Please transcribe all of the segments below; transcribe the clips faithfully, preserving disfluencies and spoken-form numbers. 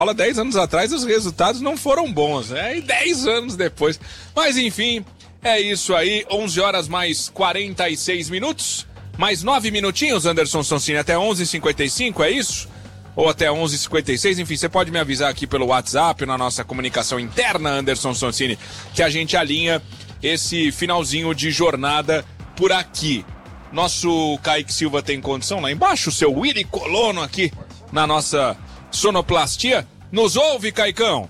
Paulo, dez anos atrás os resultados não foram bons, né? E dez anos depois. Mas enfim, é isso aí. onze horas mais quarenta e seis minutos. Mais nove minutinhos, Anderson Sonsini, até onze e cinquenta e cinco, é isso? Ou até onze e cinquenta e seis, enfim, você pode me avisar aqui pelo WhatsApp, na nossa comunicação interna, Anderson Sonsini, que a gente alinha esse finalzinho de jornada por aqui. Nosso Kaique Silva tem condição lá embaixo, o seu Willy Colono aqui na nossa sonoplastia. Nos ouve, Caicão?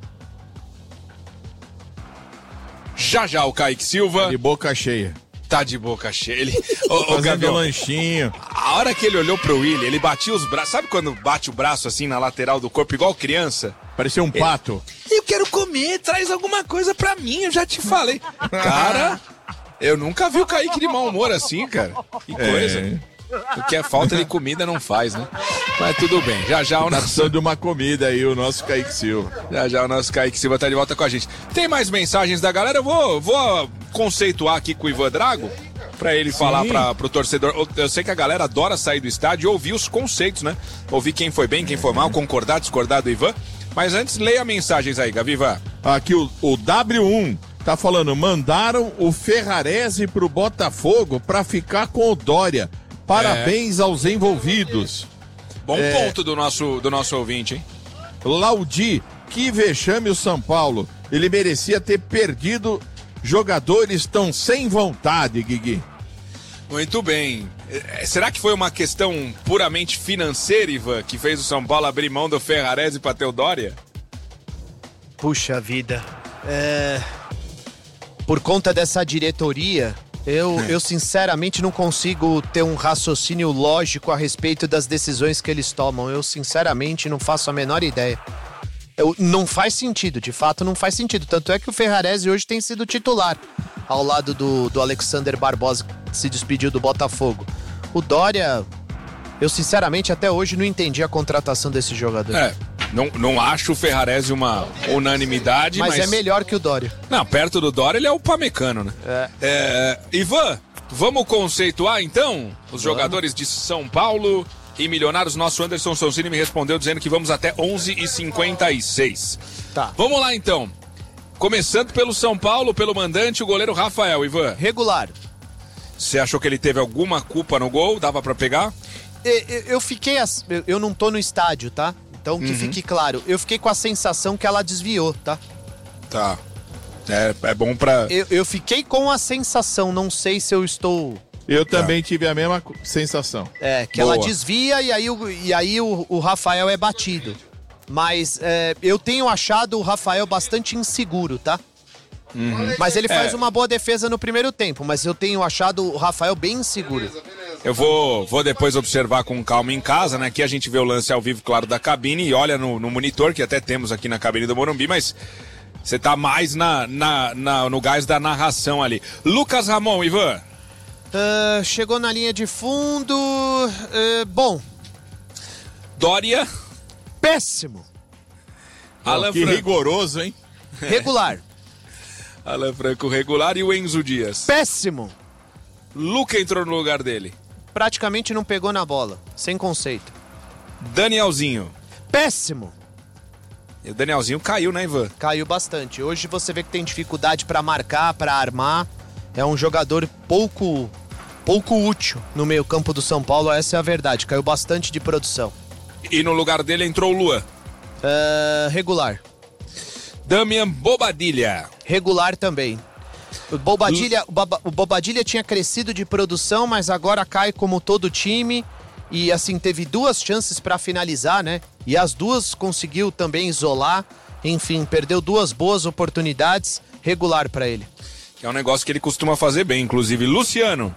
Já já o Kaique Silva. De boca cheia. Tá de boca cheia. Ele, ô, ô, Gabriel, lanchinho. A hora que ele olhou pro Willy, ele batia os braços. Sabe quando bate o braço assim na lateral do corpo, igual criança? Parecia um pato. Ele, eu quero comer, traz alguma coisa pra mim, eu já te falei. Cara, eu nunca vi o Kaique de mau humor assim, cara. Que coisa. É. O que é falta de comida não faz, né? Mas tudo bem, já já o nosso... Tá de uma comida aí, o nosso Kaique Silva. Já já o nosso Kaique Silva tá de volta com a gente. Tem mais mensagens da galera? Eu vou, vou conceituar aqui com o Ivan Drago, pra ele Sim. falar pra, pro torcedor. Eu sei que a galera adora sair do estádio e ouvir os conceitos, né? Ouvir quem foi bem, quem foi mal, concordar, discordar do Ivan. Mas antes, leia mensagens aí, Gaviva. Aqui o, o W um tá falando, mandaram o Ferrarese pro Botafogo pra ficar com o Dória. Parabéns é. aos envolvidos. Bom é... ponto do nosso, do nosso ouvinte, hein? Laudi, que vexame o São Paulo. Ele merecia ter perdido. Jogadores estão sem vontade, Guigui. Muito bem. Será que foi uma questão puramente financeira, Ivan, que fez o São Paulo abrir mão do Ferrarese para ter o Dória? Puxa vida. É... Por conta dessa diretoria... Eu, eu sinceramente não consigo ter um raciocínio lógico a respeito das decisões que eles tomam. Eu sinceramente não faço a menor ideia. Eu, não faz sentido, de fato não faz sentido. Tanto é que o Ferrarese hoje tem sido titular, ao lado do, do Alexander Barbosa, que se despediu do Botafogo. O Dória, eu sinceramente até hoje não entendi a contratação desse jogador. É. Não, não acho o Ferrarese uma unanimidade, mas... Mas é melhor que o Dória. Não, perto do Dória ele é o Pamecano, né? É. é Ivan, vamos conceituar então os vamos. jogadores de São Paulo e Milionários. Nosso Anderson Sonsini me respondeu dizendo que vamos até onze e cinquenta e seis. Tá. Vamos lá então. Começando pelo São Paulo, pelo mandante, o goleiro Rafael, Ivan. Regular. Você achou que ele teve alguma culpa no gol? Dava pra pegar? Eu, eu fiquei... Eu não tô no estádio, tá? Então, que uhum. fique claro, eu fiquei com a sensação que ela desviou, tá? Tá. É, é bom pra... Eu, eu fiquei com a sensação, não sei se eu estou... Eu também tá. tive a mesma sensação. É, que Boa. ela desvia e aí, o, e aí o, o Rafael é batido. Mas é, eu tenho achado o Rafael bastante inseguro, tá? Uhum. Mas ele faz é. uma boa defesa no primeiro tempo, mas eu tenho achado o Rafael bem inseguro. Eu vou, vou depois observar com calma em casa, né? Aqui a gente vê o lance ao vivo, claro, da cabine e olha no, no monitor, que até temos aqui na cabine do Morumbi, mas você tá mais na, na, na, no gás da narração ali. Lucas Ramon, Ivan. Uh, chegou na linha de fundo. Uh, bom. Dória. Péssimo. Alan que Franco. rigoroso, hein? Regular. Alan Franco regular e o Enzo Dias. Péssimo. Luca entrou no lugar dele. Praticamente não pegou na bola. Sem conceito. Danielzinho. Péssimo. E o Danielzinho caiu, né, Ivan? Caiu bastante. Hoje você vê que tem dificuldade pra marcar, pra armar. É um jogador pouco, pouco útil no meio campo do São Paulo. Essa é a verdade. Caiu bastante de produção. E no lugar dele entrou o Luan. Uh, regular. Damian Bobadilha. Regular também. O Bobadilha, o, Baba, o Bobadilha tinha crescido de produção, mas agora cai como todo time. E assim, teve duas chances para finalizar, né? E as duas conseguiu também isolar. Enfim, perdeu duas boas oportunidades. Regular para ele. É um negócio que ele costuma fazer bem, inclusive. Luciano.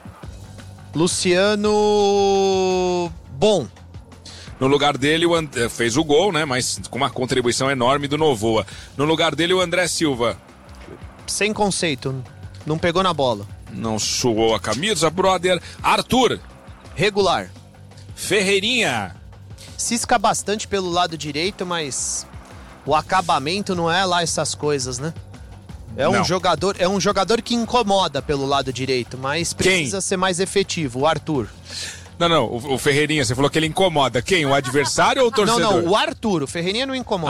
Luciano... Bom. No lugar dele, o And... fez o gol, né? Mas com uma contribuição enorme do Novoa. No lugar dele, o André Silva. Sem conceito. Não pegou na bola. Não suou a camisa, brother. Arthur. Regular. Ferreirinha. Cisca bastante pelo lado direito, mas o acabamento não é lá essas coisas, né? É um, jogador, é um jogador que incomoda pelo lado direito, mas precisa Quem? ser mais efetivo, o Arthur. Não, não, o, o Ferreirinha, você falou que ele incomoda. Quem? O adversário ou o torcedor? Não, não, o Arthur. O Ferreirinha não incomoda.